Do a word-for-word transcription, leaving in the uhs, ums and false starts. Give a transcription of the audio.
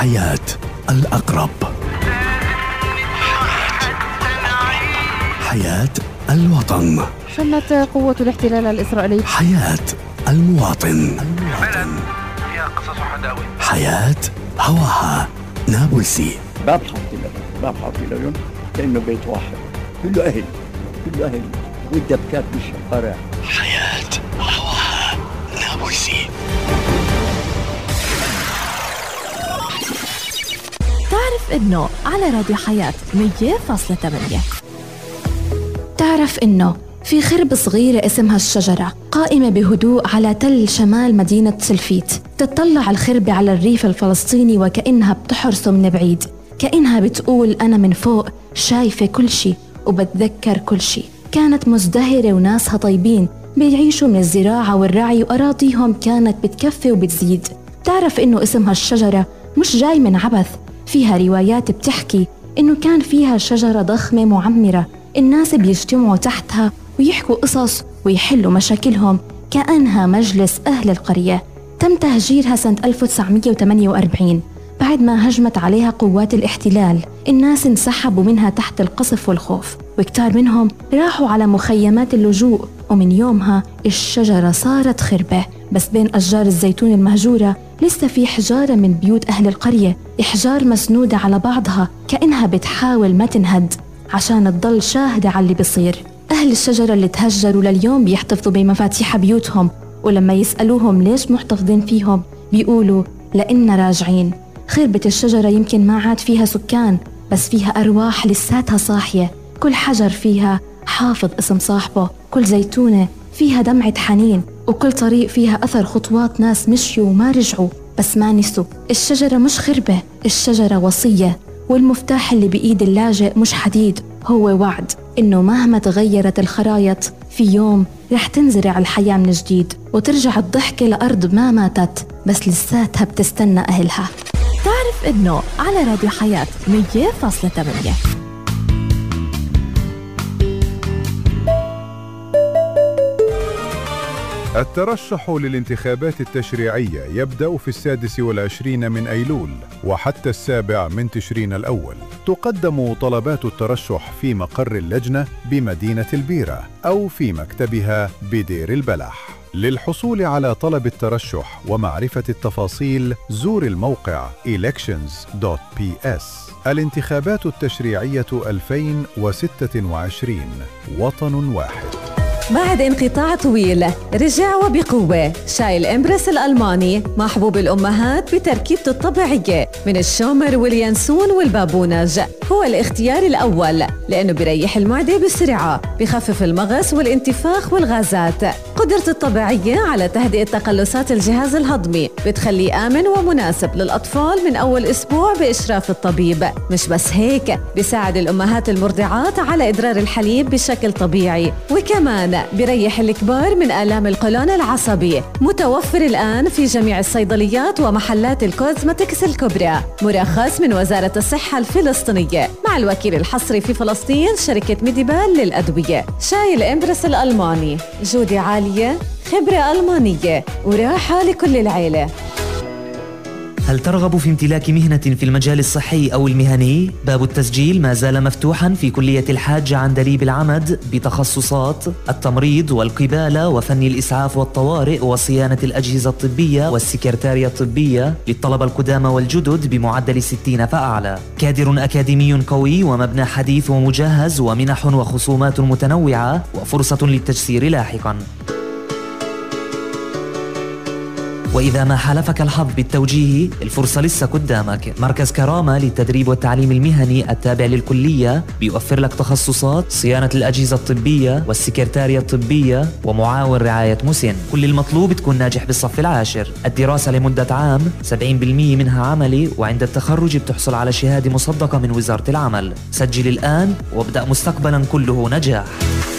حياة الأقرب، حياة الوطن، شنت قوة الاحتلال الإسرائيلي حياة المواطن، فيها قصص وحداوي، حياة هواها نابلسي. باب حاطين باب حاطين لهم كأنه بيت واحد، كله أهل كله أهل والدبكات بالشوارع. حياة هواها نابلسي. تعرف إنه على راديو حياة مية فاصلة ثمانية. تعرف إنه في خرب صغيرة اسمها الشجرة قائمة بهدوء على تل شمال مدينة سلفيت. تتطلع الخربة على الريف الفلسطيني وكأنها بتحرسه من بعيد، كأنها بتقول أنا من فوق شايفة كل شي وبتذكر كل شي. كانت مزدهرة وناسها طيبين، بيعيشوا من الزراعة والرعي وأراضيهم كانت بتكفي وبتزيد. تعرف إنه اسمها الشجرة مش جاي من عبث، فيها روايات بتحكي إنه كان فيها شجرة ضخمة معمرة، الناس بيجتمعوا تحتها ويحكوا قصص ويحلوا مشاكلهم كأنها مجلس أهل القرية. تم تهجيرها سنة ألف وتسعمية وثمانية وأربعين بعد ما هجمت عليها قوات الاحتلال. الناس انسحبوا منها تحت القصف والخوف، وكتار منهم راحوا على مخيمات اللجوء، ومن يومها الشجرة صارت خربة. بس بين أشجار الزيتون المهجورة لسه في حجارة من بيوت أهل القرية، إحجار مسنودة على بعضها كأنها بتحاول ما تنهد عشان تضل شاهدة على اللي بيصير. أهل الشجرة اللي تهجروا لليوم بيحتفظوا بمفاتيح بيوتهم، ولما يسألوهم ليش محتفظين فيهم بيقولوا لأننا راجعين. خربة الشجرة يمكن ما عاد فيها سكان، بس فيها أرواح لساتها صاحية. كل حجر فيها حافظ اسم صاحبه، كل زيتونة فيها دمعة حنين، وكل طريق فيها أثر خطوات ناس مشيوا وما رجعوا بس ما نسوا. الشجرة مش خربة، الشجرة وصية، والمفتاح اللي بإيد اللاجئ مش حديد، هو وعد إنه مهما تغيرت الخرايط في يوم رح تنزرع الحياة من جديد وترجع الضحكة لأرض ما ماتت بس لساتها بتستنى أهلها. تعرف إنه على راديو حياة مية فاصلة ثمانية. الترشح للانتخابات التشريعية يبدأ في السادس والعشرين من أيلول وحتى السابع من تشرين الأول. تقدم طلبات الترشح في مقر اللجنة بمدينة البيرة أو في مكتبها بدير البلح. للحصول على طلب الترشح ومعرفة التفاصيل زور الموقع إلكشنز دوت بي إس. الانتخابات التشريعية ألفين وستة وعشرين، وطن واحد. بعد انقطاع طويل رجع وبقوة شاي الإمبرس الألماني محبوب الأمهات بتركيبته الطبيعية من الشومر واليانسون والبابونج. هو الاختيار الأول لأنه بيريح المعدة بسرعة، بخفف المغص والانتفاخ والغازات. قدرته الطبيعية على تهدئة تقلصات الجهاز الهضمي بتخليه آمن ومناسب للأطفال من أول أسبوع بإشراف الطبيب. مش بس هيك، بيساعد الأمهات المرضعات على إدرار الحليب بشكل طبيعي، وكمان بيريح الكبار من آلام القولون العصبي. متوفر الآن في جميع الصيدليات ومحلات الكوزمتكس الكبرى، مرخص من وزارة الصحة الفلسطينية مع الوكيل الحصري في فلسطين شركة ميديبال للأدوية. شاي الإمبرس الألماني، جودة عالية، خبرة ألمانية، وراحة لكل العيلة. هل ترغب في امتلاك مهنة في المجال الصحي أو المهني؟ باب التسجيل ما زال مفتوحا في كلية الحاج عندليب العمد بتخصصات التمريض والقبالة وفن الإسعاف والطوارئ وصيانة الأجهزة الطبية والسكرتارية الطبية للطلبة القدامى والجدد بمعدل ستين فأعلى. كادر أكاديمي قوي ومبنى حديث ومجهز ومنح وخصومات متنوعة وفرصة للتجسير لاحقا. وإذا ما حالفك الحظ بالتوجيه الفرصة لسه قدامك. مركز كرامة للتدريب والتعليم المهني التابع للكلية بيوفر لك تخصصات صيانة الأجهزة الطبية والسكرتارية الطبية ومعاون رعاية مسن. كل المطلوب تكون ناجح بالصف العاشر. الدراسة لمدة عام، سبعين بالمئة منها عملي، وعند التخرج بتحصل على شهادة مصدقة من وزارة العمل. سجل الآن وابدأ مستقبلا كله نجاح.